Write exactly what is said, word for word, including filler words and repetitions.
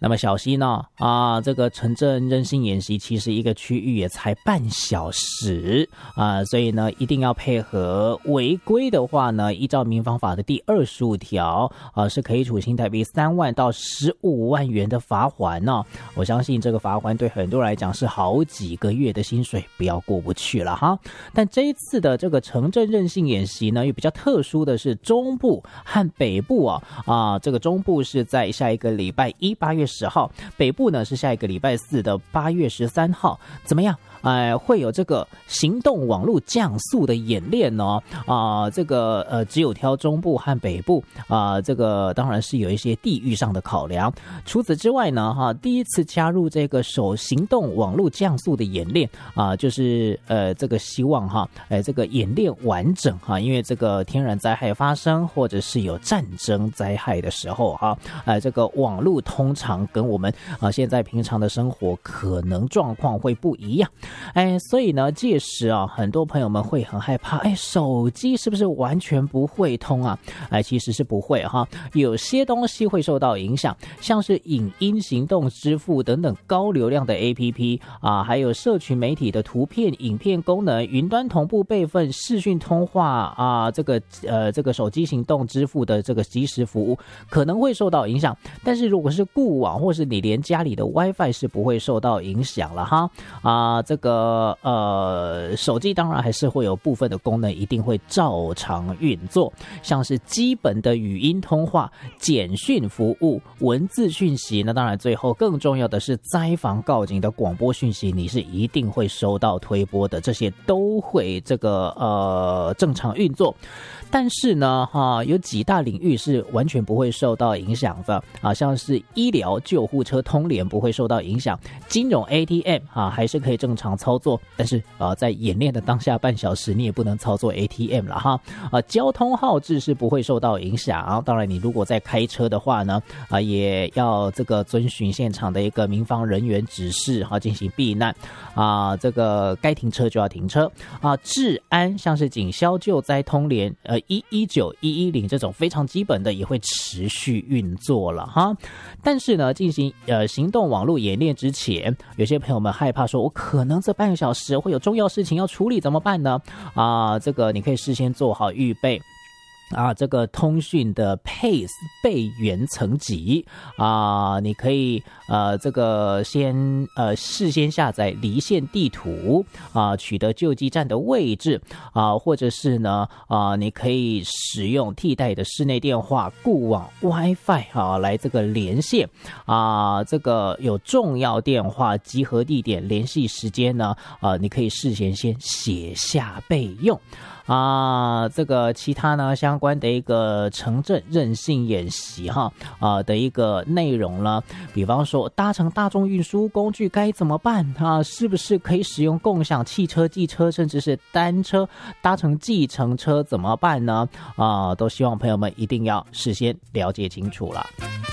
那么小心呢啊，这个城镇韧性演习其实一个区域也才半小时啊，所以呢一定要配合，违规的话呢，依照民防法的第二十五条啊，是可以处新台币三万到十五万元的罚锾呢。我相信这个罚锾对很多人来讲是好几个月的薪水，不要过不去了哈。但这一次的这个城镇韧性演习呢，又比较特殊的是中部和北部啊啊，这个中部是在下一个礼拜一八月十号，北部呢是下一个礼拜四的八月十三号，怎么样？呃，会有这个行动网络降速的演练呢、哦，啊、呃，这个呃，只有挑中部和北部啊、呃，这个当然是有一些地域上的考量。除此之外呢，哈，第一次加入这个手行动网络降速的演练啊、呃，就是呃，这个希望哈，呃，这个演练完整哈，因为这个天然灾害发生或者是有战争灾害的时候哈，呃，这个网络通常跟我们啊、呃、现在平常的生活可能状况会不一样。哎，所以呢，届时啊，很多朋友们会很害怕，哎，手机是不是完全不会通啊？哎，其实是不会哈，有些东西会受到影响，像是影音、行动支付等等高流量的 A P P 啊，还有社群媒体的图片、影片功能、云端同步备份、视讯通话啊，这个呃，这个手机行动支付的这个即时服务可能会受到影响，但是如果是固网或是你连家里的 WiFi 是不会受到影响了哈啊，这个。个呃，手机当然还是会有部分的功能一定会照常运作，像是基本的语音通话、简讯服务、文字讯息，那当然最后更重要的是灾防告警的广播讯息，你是一定会收到推播的，这些都会这个呃正常运作。但是呢，哈、啊，有几大领域是完全不会受到影响的啊，像是医疗、救护车通联不会受到影响，金融 A T M 啊还是可以正常操作，但是啊，在演练的当下半小时，你也不能操作 A T M 了哈。啊，交通号志是不会受到影响，当然你如果在开车的话呢，啊，也要这个遵循现场的一个民防人员指示，哈、啊，进行避难啊，这个该停车就要停车啊。治安像是警消救灾通联，呃。一一九一一零这种非常基本的也会持续运作了哈，但是呢，进行呃行动网络演练之前，有些朋友们害怕说，我可能这半个小时会有重要事情要处理，怎么办呢？啊，这个你可以事先做好预备。啊，这个通讯的 pace 备援层级啊，你可以呃这个先呃事先下载离线地图啊，取得救济站的位置啊，或者是呢啊，你可以使用替代的室内电话、固网 WiFi 啊来这个连线啊，这个有重要电话集合地点、联系时间呢啊，你可以事先先写下备用。啊，这个其他呢相关的一个城镇韧性演习哈啊的一个内容呢，比方说搭乘大众运输工具该怎么办啊？是不是可以使用共享汽车、机车，甚至是单车？搭乘计程车怎么办呢？啊，都希望朋友们一定要事先了解清楚了。